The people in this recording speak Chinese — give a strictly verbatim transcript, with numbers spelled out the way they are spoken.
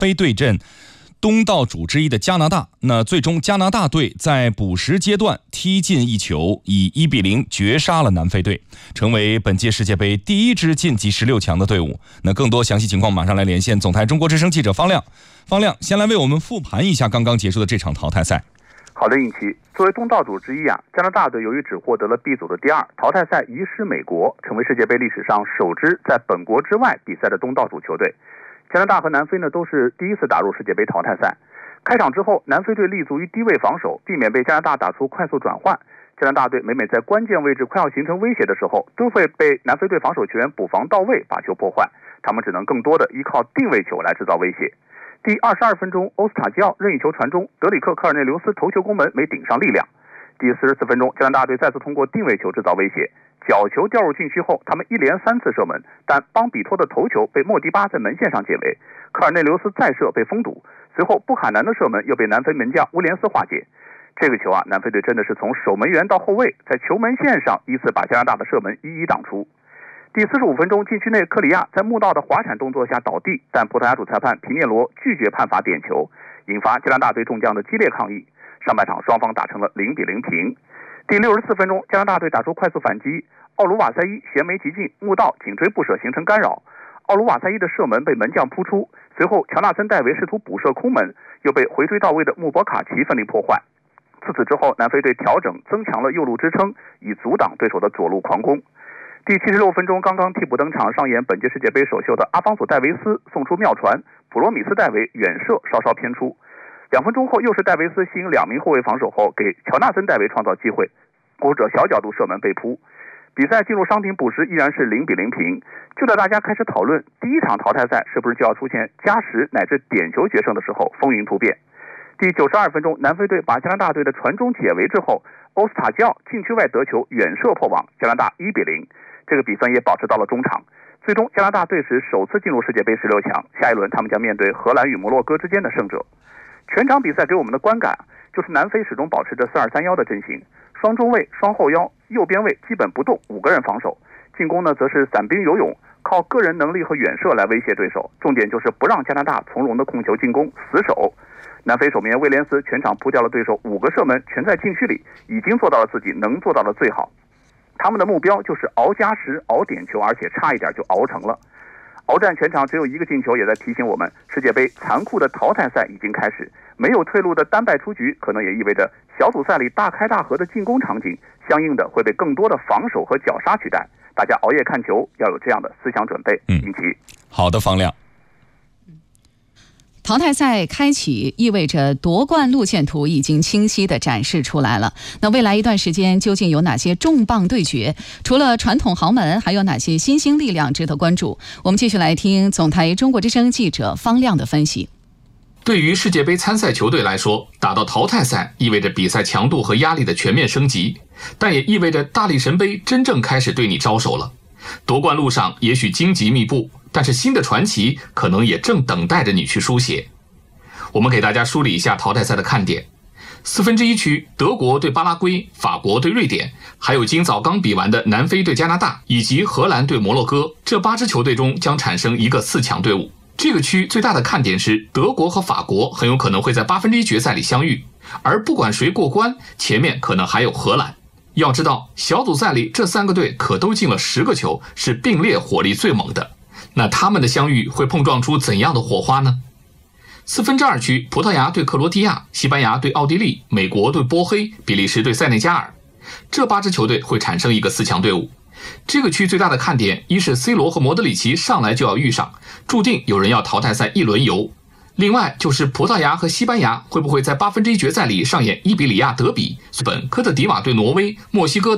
杯对阵东道主之一的加拿大，那最终加拿大队在补时阶段踢进一球，以一比零绝杀了南非队，成为本届世界杯第一支晋级十六强的队伍。那更多详细情况，马上来连线总台中国之声记者方亮。方亮，先来为我们复盘一下刚刚结束的这场淘汰赛。 好的，尹奇，作为东道主之一啊，加拿大队由于只获得了 B 组的第二，淘汰赛遗失美国，成为世界杯历史上首支在本国之外比赛的东道主球队。加拿大和南非呢都是第一次打入世界杯淘汰赛。开场之后，南非队立足于低位防守，避免被加拿大打出快速转换。加拿大队每每在关键位置快要形成威胁的时候，都会被南非队防守球员补防到位，把球破坏。他们只能更多的依靠定位球来制造威胁。第二十二分钟，欧斯塔基奥任意球传中，德里克·科尔内留斯头球攻门没顶上力量。第四十四分钟，加拿大队再次通过定位球制造威胁，角球掉入禁区后，他们一连三次射门，但邦比托的头球被莫迪巴在门线上解围，科尔内留斯再射被封堵，随后布坎南的射门又被南非门将乌连斯化解。这个球啊，南非队真的是从守门员到后卫，在球门线上依次把加拿大的射门一一挡出。第四十五分钟，禁区内克里亚在穆道的滑铲动作下倒地，但葡萄牙主裁判皮涅罗拒绝判罚点球，引发加拿大队众将的激烈抗议。上半场双方打成了零比零平。第六十四分钟，加拿大队打出快速反击，奥卢瓦塞伊衔枚急进，穆道紧追不舍形成干扰，奥卢瓦塞伊的射门被门将扑出，随后乔纳森戴维试图补射空门，又被回追到位的穆博卡奇奋力破坏。自此之后，南非队调整增强了右路支撑，以阻挡对手的左路狂攻。第七十六分钟，刚刚替补登场上演本届世界杯首秀的阿方索戴维斯送出妙传，普罗米斯戴维远射稍稍偏出。两分钟后，又是戴维斯吸引两名后卫防守后，给乔纳森戴维创造机会，或者小角度射门被扑。比赛进入伤停补时，依然是零比零平。就在大家开始讨论第一场淘汰赛是不是就要出现加时乃至点球决胜的时候，风云突变。第九十二分钟，南非队把加拿大队的传中解围之后，欧斯塔基奥禁区外得球远射破网，加拿大一比零。这个比分也保持到了中场。最终，加拿大队时首次进入世界杯十六强，下一轮他们将面对荷兰与摩洛哥之间的胜者。全场比赛给我们的观感就是南非始终保持着四二三一的阵型，双中卫、双后腰、右边卫基本不动，五个人防守。进攻呢，则是散兵游勇，靠个人能力和远射来威胁对手。重点就是不让加拿大从容的控球进攻，死守。南非守门员威廉斯全场扑掉了对手五个射门，全在禁区里，已经做到了自己能做到的最好。他们的目标就是熬加时、熬点球，而且差一点就熬成了。鏖战全场只有一个进球，也在提醒我们，世界杯残酷的淘汰赛已经开始。没有退路的单败出局，可能也意味着小组赛里大开大合的进攻场景，相应的会被更多的防守和绞杀取代。大家熬夜看球，要有这样的思想准备。 嗯， 引起好的，方亮。 淘汰赛开启意味着夺冠路线图已经清晰地展示出来了。那未来一段时间究竟有哪些重磅对决？除了传统豪门，还有哪些新兴力量值得关注？我们继续来听总台中国之声记者方亮的分析。 对于世界杯参赛球队来说，打到淘汰赛意味着比赛强度和压力的全面升级，但也意味着大力神杯真正开始对你招手了。夺冠路上也许荆棘密布，但是新的传奇可能也正等待着你去书写。我们给大家梳理一下淘汰赛的看点。四分之一区，德国对巴拉圭，法国对瑞典，还有今早刚比完的南非对加拿大，以及荷兰对摩洛哥，这八支球队中将产生一个四强队伍。这个区最大的看点是德国和法国很有可能会在八分之一决赛里相遇，而不管谁过关，前面可能还有荷兰。要知道，小组赛里这三个队可都进了十个球，是并列火力最猛的。那他们的相遇会碰撞出怎样的火花呢？四分之二区，葡萄牙对克罗地亚，西班牙对奥地利，美国对波黑，比利时对塞内加尔，这八支球队会产生一个四强队伍。这个区最大的看点，一是 C 罗和莫德里奇上来就要遇上，注定有人要淘汰赛一轮游。另外就是葡萄牙和西班牙会不会在八分之一决赛里上演伊比里亚德比，本科特迪瓦对挪威，墨西哥